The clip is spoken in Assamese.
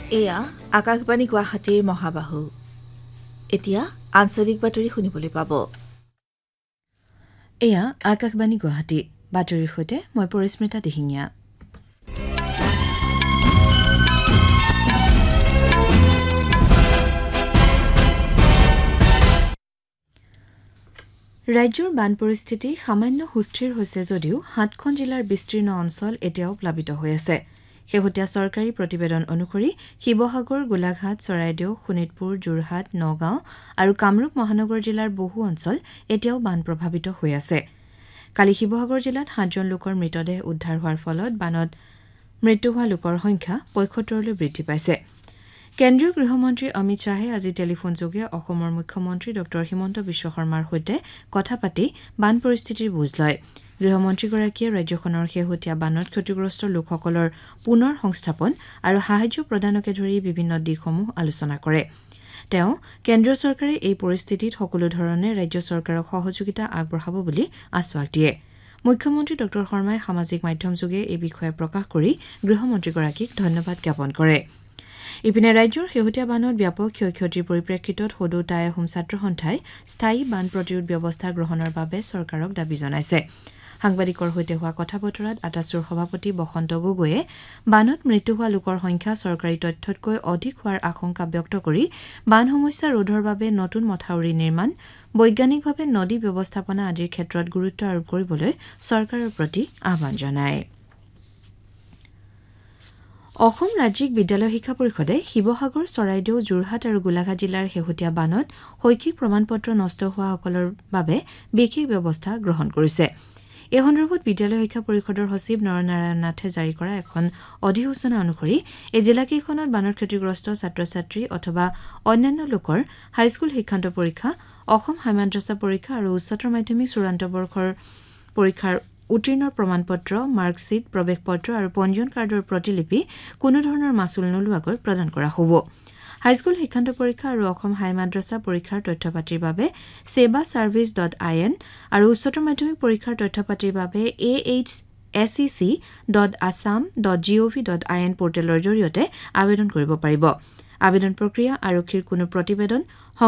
এয়া আকাশবাণী গুৱাহাটীৰ মহাবাহু। এতিয়া আঞ্চলিক বাতৰি শুনিবলৈ পাব। এয়া আকাশবাণী গুৱাহাটী বাতৰিৰ সৈতে মই পৰিস্মিতা দিহিঙীয়া। ৰাজ্যৰ বান পৰিস্থিতি সামান্য সুস্থিৰ হৈছে যদিও ৭খন জিলাৰ বিস্তীৰ্ণ অঞ্চল এতিয়াও প্লাবিত হৈ আছে। শেহতীয়া চৰকাৰী প্ৰতিবেদন অনুসৰি শিৱসাগৰ, গোলাঘাট, চৰাইদেউ, শোণিতপুৰ, যোৰহাট, নগাঁও আৰু কামৰূপ মহানগৰ জিলাৰ বহু অঞ্চল এতিয়াও বান প্ৰভাৱিত হৈ আছে। কালি শিৱসাগৰ জিলাত ৭জন লোকৰ মৃতদেহ উদ্ধাৰ হোৱাৰ ফলত বানত মৃত্যু হোৱা লোকৰ সংখ্যা ৭৫লৈ বৃদ্ধি পাইছে। কেন্দ্ৰীয় গৃহমন্ত্ৰী অমিত শ্বাহে আজি টেলিফোনযোগে অসমৰ মুখ্যমন্ত্ৰী ড হিমন্ত বিশ্ব শৰ্মাৰ সৈতে কথা পাতি বান পৰিস্থিতিৰ বুজ লয়। গৃহমন্ত্ৰীগৰাকীয়ে ৰাজ্যখনৰ শেহতীয়া বানত ক্ষতিগ্ৰস্ত লোকসকলৰ পুনৰ সংস্থাপন আৰু সাহায্য প্ৰদানকে ধৰি বিভিন্ন দিশসমূহ আলোচনা কৰে। তেওঁ কেন্দ্ৰীয় চৰকাৰে এই পৰিস্থিতিত সকলো ধৰণে ৰাজ্য চৰকাৰক সহযোগিতা আগবঢ়াব বুলি আশ্বাস দিয়ে। মুখ্যমন্ত্ৰী ড শৰ্মাই সামাজিক মাধ্যমযোগে এই বিষয়ে প্ৰকাশ কৰি গৃহমন্ত্ৰীগৰাকীক ধন্যবাদ জ্ঞাপন কৰে। ইপিনে ৰাজ্যৰ শেহতীয়া বানত ব্যাপক ক্ষয়ক্ষতিৰ পৰিপ্ৰেক্ষিতত সদৌ টাই আহোম ছাত্ৰ সন্থাই স্থায়ী বান প্ৰতিৰোধ ব্যৱস্থা গ্ৰহণৰ বাবে চৰকাৰক দাবী জনাইছে। সাংবাদিকৰ সৈতে হোৱা কথা বতৰাত আটাছুৰ সভাপতি বসন্ত গগৈয়ে বানত মৃত্যু হোৱা লোকৰ সংখ্যা চৰকাৰী তথ্যতকৈ অধিক হোৱাৰ আশংকা ব্যক্ত কৰি বান সমস্যা ৰোধৰ বাবে নতুন মথাউৰি নিৰ্মাণ, বৈজ্ঞানিকভাৱে নদী ব্যৱস্থাপনা আদিৰ ক্ষেত্ৰত গুৰুত্ব আৰোপ কৰিবলৈ চৰকাৰৰ প্ৰতি আহ্বান জনায়। অসম ৰাজ্যিক বিদ্যালয় শিক্ষা পৰিষদে শিৱসাগৰ, চৰাইদেউ, যোৰহাট আৰু গোলাঘাট জিলাৰ শেহতীয়া বানত শৈক্ষিক প্ৰমাণপত্ৰ নষ্ট হোৱাসকলৰ বাবে বিশেষ ব্যৱস্থা গ্ৰহণ কৰিছে। এই সন্দৰ্ভত বিদ্যালয় শিক্ষা পৰিষদৰ সচিব নৰনাৰায়ণ নাথে জাৰি কৰা এখন অধিসূচনা অনুসৰি এই জিলাকেইখনত বানত ক্ষতিগ্ৰস্ত ছাত্ৰ-ছাত্ৰী অথবা অন্যান্য লোকৰ হাইস্কুল শিক্ষান্ত পৰীক্ষা, অসম হাই মাদ্ৰাছা পৰীক্ষা আৰু উচ্চতৰ মাধ্যমিক চূড়ান্ত বৰ্ষৰ পৰীক্ষাৰ উত্তীৰ্ণৰ প্ৰমাণপত্ৰ, মাৰ্কশ্বিট, প্ৰৱেশ পত্ৰ আৰু পঞ্জীয়ন কাৰ্ডৰ প্ৰতিলিপি কোনো ধৰণৰ মাচুল নোলোৱাকৈ প্ৰদান কৰা হ'ব। হাইস্কুল শিক্ষান্ত পৰীক্ষা আৰু অসম হাই মাদ্ৰাছা পৰীক্ষাৰ তথ্যপাতিৰ বাবে sebaservice.in আৰু উচ্চতৰ মাধ্যমিক পৰীক্ষাৰ তথ্যপাতিৰ বাবে ahsec.assam.gov.in পৰ্টেলৰ জৰিয়তে আবেদন কৰিব পাৰিব। আবেদন প্ৰক্ৰিয়া আৰক্ষীৰ কোনো প্ৰতিবেদন